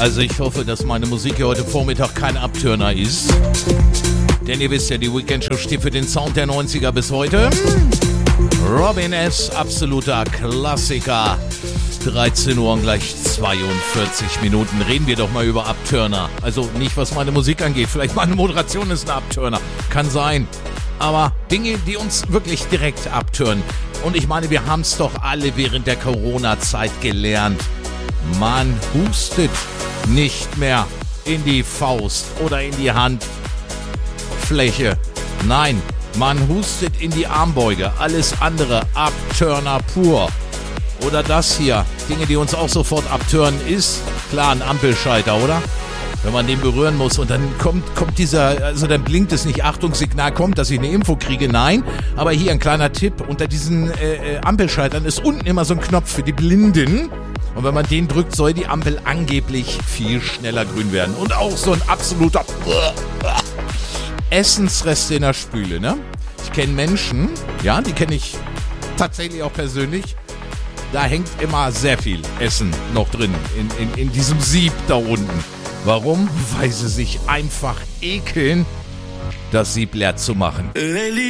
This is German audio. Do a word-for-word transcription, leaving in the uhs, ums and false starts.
Also ich hoffe, dass meine Musik hier heute Vormittag kein Abturner ist. Denn ihr wisst ja, die Weekend-Show steht für den Sound der neunziger bis heute. Robin S., absoluter Klassiker. dreizehn Uhr und gleich zweiundvierzig Minuten. Reden wir doch mal über Abturner. Also nicht, was meine Musik angeht. Vielleicht meine Moderation ist ein Abturner. Kann sein. Aber Dinge, die uns wirklich direkt abturnen. Und ich meine, wir haben es doch alle während der Corona-Zeit gelernt. Man hustet nicht mehr in die Faust oder in die Handfläche. Nein, man hustet in die Armbeuge. Alles andere Abturner pur. Oder das hier. Dinge, die uns auch sofort abturnen, ist klar ein Ampelschalter, oder? Wenn man den berühren muss und dann kommt, kommt dieser, also dann blinkt es nicht, Achtungssignal kommt, dass ich eine Info kriege, nein. Aber hier ein kleiner Tipp, unter diesen äh, Ampelschaltern ist unten immer so ein Knopf für die Blinden. Und wenn man den drückt, soll die Ampel angeblich viel schneller grün werden. Und auch so ein absoluter Essensreste in der Spüle, ne? Ich kenne Menschen, ja, die kenne ich tatsächlich auch persönlich. Da hängt immer sehr viel Essen noch drin, in, in, in diesem Sieb da unten. Warum? Weil sie sich einfach ekeln, das Sieb leer zu machen.